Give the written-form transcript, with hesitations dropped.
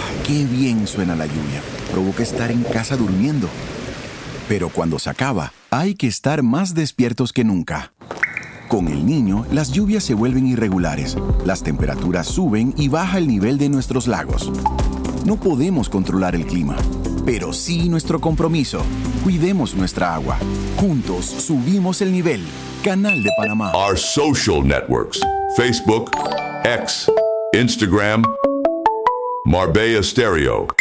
Qué bien suena la lluvia. Provoca estar en casa durmiendo. Pero cuando se acaba, hay que estar más despiertos que nunca. Con el niño, las lluvias se vuelven irregulares, las temperaturas suben y baja el nivel de nuestros lagos. No podemos controlar el clima, pero sí nuestro compromiso. Cuidemos nuestra agua. Juntos subimos el nivel. Canal de Panamá. Our social networks: Facebook, X, Instagram, Marbella Stereo.